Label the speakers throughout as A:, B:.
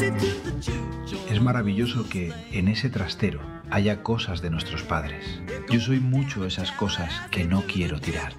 A: Es maravilloso que en ese trastero haya cosas de nuestros padres. Yo soy mucho esas cosas que no quiero tirar.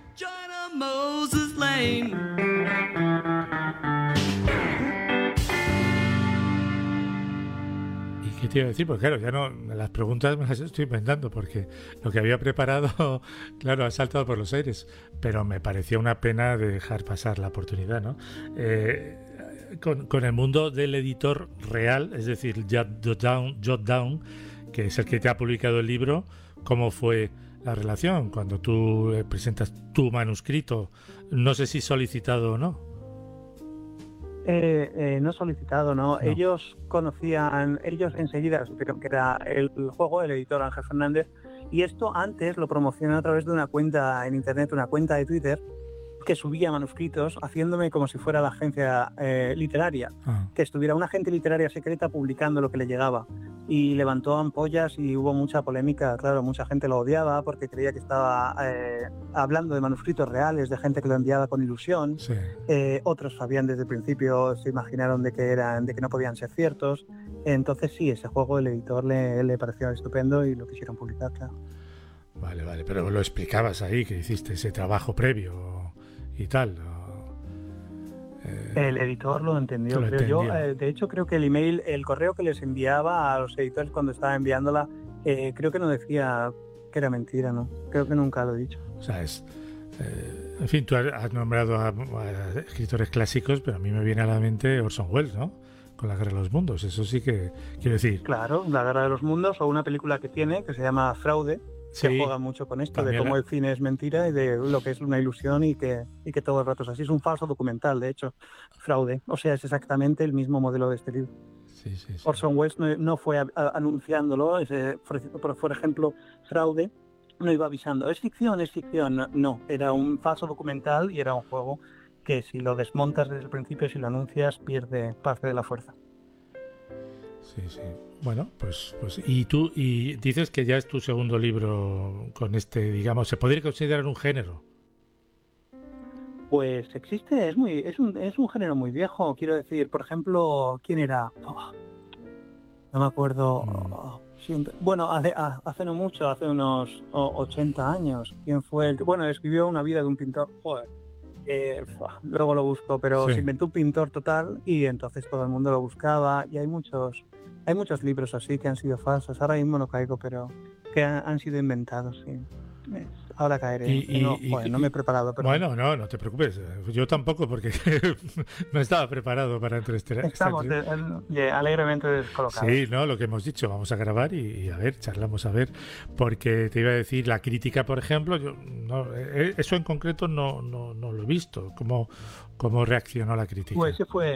B: ¿Y qué te iba a decir? Pues claro, ya no, las preguntas me las estoy inventando porque lo que había preparado, claro, ha saltado por los aires, pero me parecía una pena dejar pasar la oportunidad, ¿no? Con el mundo del editor real, es decir, Jotdown, que es el que te ha publicado el libro, ¿cómo fue la relación cuando tú presentas tu manuscrito? No sé si solicitado o no.
C: No solicitado, ¿no? Ellos enseguida supieron que era el juego, el editor Ángel Fernández, y esto antes lo promocioné a través de una cuenta en internet, una cuenta de Twitter, que subía manuscritos haciéndome como si fuera la agencia literaria, que estuviera una agente literaria secreta publicando lo que le llegaba, y levantó ampollas y hubo mucha polémica. Claro, mucha gente lo odiaba porque creía que estaba hablando de manuscritos reales, de gente que lo enviaba con ilusión.
B: Sí.
C: Otros sabían desde el principio, se imaginaron de que no podían ser ciertos. Entonces sí, ese juego el editor le pareció estupendo y lo quisieron publicar, claro.
B: Vale, pero lo explicabas ahí, que hiciste ese trabajo previo y tal.
C: El editor lo entendió, creo yo. De hecho, creo que el correo que les enviaba a los editores cuando estaba enviándola, creo que no decía que era mentira, ¿no? Creo que nunca lo he dicho.
B: O sea, en fin, tú has nombrado a escritores clásicos, pero a mí me viene a la mente Orson Welles, ¿no? Con La Guerra de los Mundos, eso sí que quiero decir.
C: Claro, La Guerra de los Mundos, o una película que tiene que se llama Fraude, que juega mucho con esto, de cómo el cine es mentira y de lo que es una ilusión y que todo el rato es así. Es un falso documental, de hecho, Fraude. O sea, es exactamente el mismo modelo de este libro.
B: Sí.
C: Orson Welles no fue anunciándolo, por ejemplo, Fraude no iba avisando, es ficción, no, era un falso documental y era un juego que si lo desmontas desde el principio, si lo anuncias, pierde parte de la fuerza.
B: Sí. Bueno, pues y tú dices que ya es tu segundo libro con este, digamos, ¿se podría considerar un género?
C: Pues existe, es un género muy viejo, quiero decir, por ejemplo, ¿quién era? No me acuerdo. Bueno, hace no mucho, hace unos 80 años, ¿quién fue? Bueno, escribió Una vida de un pintor, joder. Luego lo busco, pero se inventó un pintor total y entonces todo el mundo lo buscaba y hay muchos libros así que han sido falsos. Ahora mismo no caigo, pero que han sido inventados, sí. Ahora caeré. No me he preparado. Pero...
B: Bueno, no te preocupes. Yo tampoco, porque no estaba preparado para entrevistar.
C: Estamos alegremente descolocados.
B: Sí, no, lo que hemos dicho, vamos a grabar y a ver, charlamos a ver, porque te iba a decir, la crítica, por ejemplo, eso en concreto no lo he visto. ¿Cómo reaccionó la crítica?
C: Pues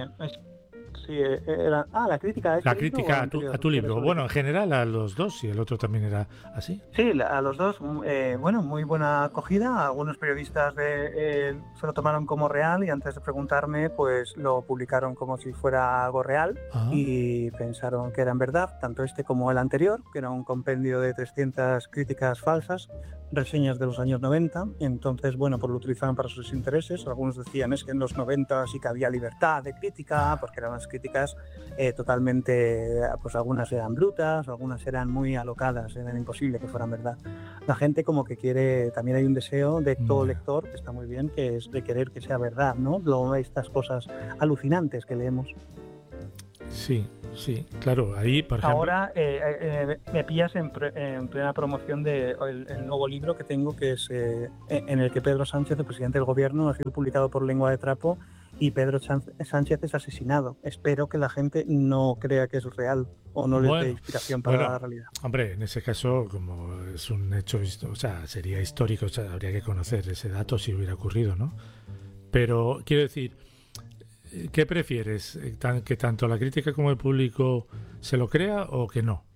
C: era la crítica
B: a tu libro. Bueno, en general a los dos, y el otro también era así.
C: Sí, a los dos, muy buena acogida. Algunos periodistas se lo tomaron como real y antes de preguntarme, pues lo publicaron como si fuera algo real y pensaron que era en verdad, tanto este como el anterior, que era un compendio de 300 críticas falsas, reseñas de los años 90. Entonces, pues lo utilizaban para sus intereses. Algunos decían es que en los 90 sí que había libertad de crítica, porque eran unas críticas totalmente, pues algunas eran brutas, algunas eran muy alocadas, eran imposible que fueran verdad. La gente como que quiere, también hay un deseo de todo lector, que está muy bien, que es de querer que sea verdad, ¿no? Estas cosas alucinantes que leemos.
B: Sí, claro, ahí por ejemplo...
C: Ahora me pillas en plena promoción del nuevo libro que tengo, que es en el que Pedro Sánchez, el presidente del gobierno, ha sido publicado por Lengua de Trapo y Pedro Sánchez es asesinado. Espero que la gente no crea que es real o no les dé inspiración para la realidad.
B: Hombre, en ese caso, como es un hecho, o sea, sería histórico, o sea, habría que conocer ese dato si hubiera ocurrido, ¿no? Pero quiero decir, ¿qué prefieres? ¿Que tanto la crítica como el público se lo crea o que no?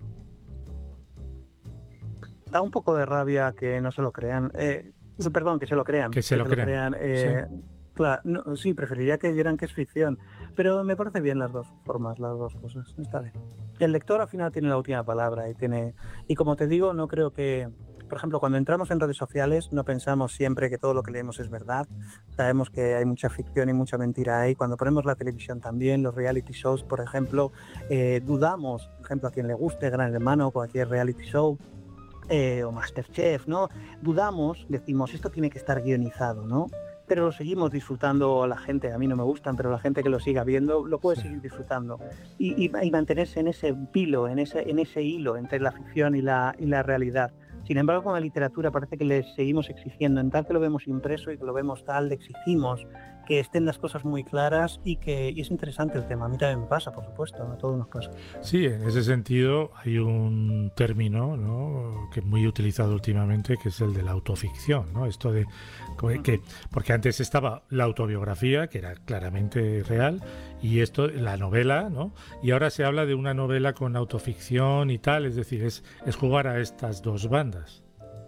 C: Da un poco de rabia que no se lo crean. Perdón, que se lo crean.
B: Que se lo crean.
C: Sí. Claro, sí, preferiría que vieran que es ficción, pero me parece bien las dos formas, las dos cosas. Está bien. El lector al final tiene la última palabra y como te digo, no creo que por ejemplo, cuando entramos en redes sociales no pensamos siempre que todo lo que leemos es verdad. Sabemos que hay mucha ficción y mucha mentira ahí. Cuando ponemos la televisión también, los reality shows, por ejemplo, dudamos, por ejemplo, a quien le guste Gran Hermano o cualquier reality show, o Masterchef, ¿no? Dudamos, decimos, esto tiene que estar guionizado, ¿no? Pero lo seguimos disfrutando la gente, a mí no me gustan, pero la gente que lo siga viendo lo puede seguir disfrutando y mantenerse en ese hilo, en ese hilo entre la ficción y la realidad. Sin embargo, con la literatura parece que le seguimos exigiendo, en tal que lo vemos impreso y que lo vemos tal, le exigimos que estén las cosas muy claras y es interesante el tema. A mí también me pasa, por supuesto, a todos nos pasa.
B: Sí, en ese sentido hay un término, ¿no?, que es muy utilizado últimamente, que es el de la autoficción, ¿no? Esto de que porque antes estaba la autobiografía, que era claramente real, y esto, la novela, ¿no? Y ahora se habla de una novela con autoficción y tal, es decir, es jugar a estas dos bandas.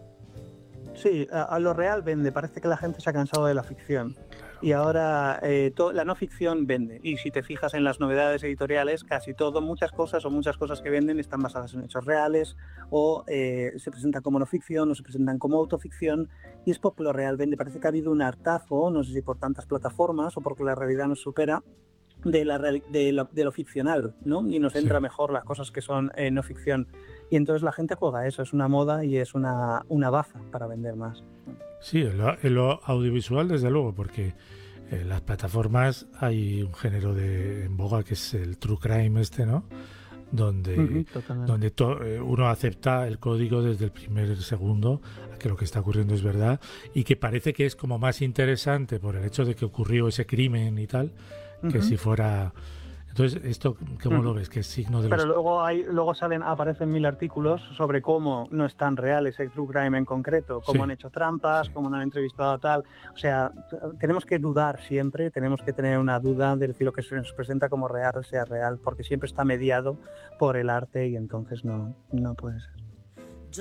C: Sí, a lo real vende. Parece que la gente se ha cansado de la ficción. Y ahora la no ficción vende. Y si te fijas en las novedades editoriales, casi todo, muchas cosas que venden están basadas en hechos reales o se presentan como no ficción o se presentan como autoficción. Y es porque lo real vende. Parece que ha habido un hartazgo, no sé si por tantas plataformas o porque la realidad nos supera, de lo ficcional, ¿no? Y nos entra mejor las cosas que son no ficción. Y entonces la gente juega a eso, es una moda y es una baza para vender más.
B: Sí, en lo audiovisual desde luego, porque en las plataformas hay un género en boga que es el true crime ¿no? Donde uno acepta el código desde el primer segundo, que lo que está ocurriendo es verdad, y que parece que es como más interesante por el hecho de que ocurrió ese crimen y tal, que si fuera... Entonces, ¿esto cómo lo ves? ¿Qué es signo de
C: Pero luego aparecen 1000 artículos sobre cómo no es tan real ese true crime en concreto, cómo han hecho trampas, cómo no han entrevistado a tal. O sea, tenemos que dudar siempre, tenemos que tener una duda de si lo que se nos presenta como real sea real, porque siempre está mediado por el arte y entonces no puede ser.